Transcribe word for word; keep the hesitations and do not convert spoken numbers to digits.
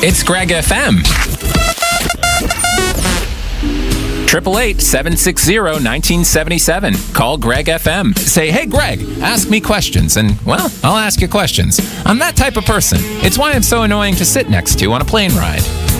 It's Greg F M. Triple eight seven six zero nineteen seventy seven. Call Greg F M. Say, hey Greg, ask me questions, and well, I'll ask you questions. I'm that type of person. It's why I'm so annoying to sit next to on a plane ride.